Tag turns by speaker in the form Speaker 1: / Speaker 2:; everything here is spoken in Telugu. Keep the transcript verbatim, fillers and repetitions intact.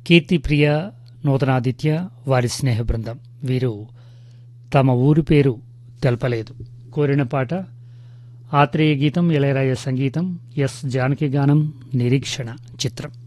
Speaker 1: కీర్తిప్రియ, నూతనాదిత్య, వారి స్నేహ బృందం వీరు తమ ఊరి పేరు తెలపలేదు. కోరిన పాట ఆత్రేయ గీతం, ఇళయరాజా సంగీతం, ఎస్ జానకి గానం, నిరీక్షణ చిత్రం.